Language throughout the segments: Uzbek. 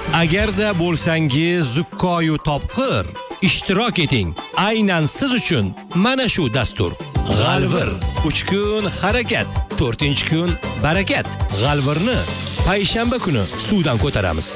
Agarda bo'lsangiz zukkoyu topqir, ishtirok eting. Aynan siz uchun mana shu dastur. G'alvir 3 kun harakat, 4-kun barakat. G'alvirni payshanba kuni suvdan ko'taramiz.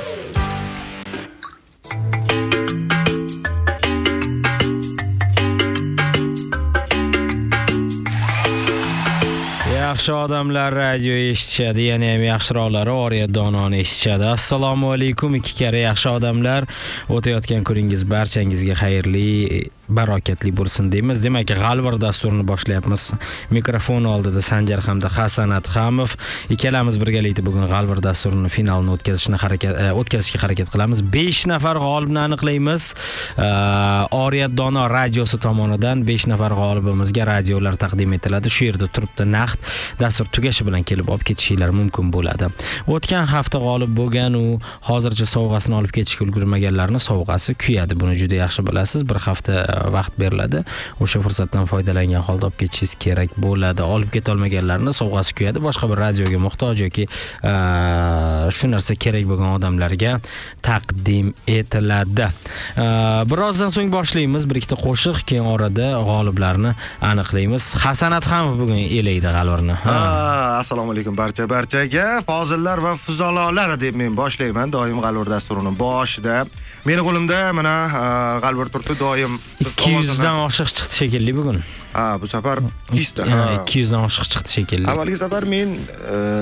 Yaxshi odamlar radio eshitishadi, yana ham yaxshiroqlari Oriyat Dononi eshitishadi. Assalomu alaykum, ikki karra yaxshi odamlar. O'tayotgan kuningiz barchangizga xayrli, barakatli bo'lsin deymiz. Demak, G'alvir dasturini boshlayapmiz. Mikrofon oldida Sanjar hamda Hasan Atxamov. Ikkalamiz birgalikda bugun G'alvir dasturini finalini o'tkazishga harakat qilamiz. 5 nafar g'olibni aniqlaymiz. Oriyat Dono radiosi tomonidan 5 nafar g'olibimizga radiolar taqdim etiladi. Shu yerda turibdi naqd dastur tugashi bilan kelib olib ketishinglar mumkin bo'ladi. O'tgan hafta g'olib bo'lgan u hozircha sovg'asini olib ketishga ulgurmaganlarning sovg'asi kuyadi. Buni juda yaxshi bilasiz. Bir hafta vaqt beriladi. O'sha fursatdan foydalangan holda olib ketishingiz kerak bo'ladi. Olib keta olmaganlarning sovg'asi kuyadi. Boshqa bir radioga muhtoj yoki shu narsa kerak bo'lgan odamlarga taqdim etiladi. Birozdan so'ng boshlaymiz. Bir ikkita qo'shiq, keyin orada g'oliblarni aniqlaymiz. Hasan Atxamov bugun elaydi G'alvirni. Assalomu alaykum barchaga. Fozillar va fuzalolar deb men boshlayman. Doim G'alvir dasturining boshida. Meni qo'limda mana G'alvir turibdi, doim 200 dan oshiq chiqdi shekilli bugun. Bu safar 200 dan. 200 dan oshiq chiqdi shekilli. Avvalgi safar men